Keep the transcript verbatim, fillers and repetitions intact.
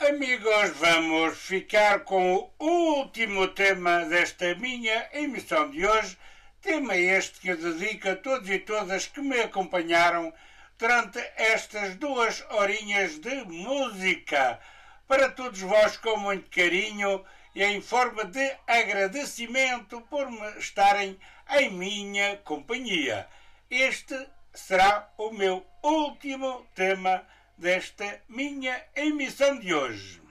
amigos, vamos ficar com o último tema desta minha emissão de hoje. Tema este que eu dedico a todos e todas que me acompanharam durante estas duas horinhas de música. Para todos vós, com muito carinho e em forma de agradecimento por me estarem em minha companhia. Este será o meu último tema desta minha emissão de hoje.